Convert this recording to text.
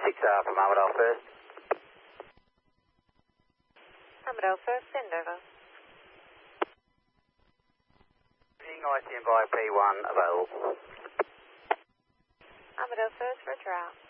6R from Armadale First. Armadale First, send over. ICM by P1 available. Armadale First for a trial.